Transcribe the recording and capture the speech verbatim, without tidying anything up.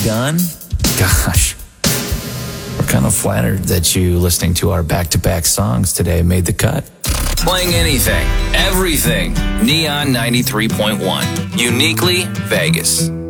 gun? Gosh. We're kind of flattered that you listening to our back-to-back songs today made the cut. Playing anything, everything. Neon ninety-three point one. Uniquely Vegas.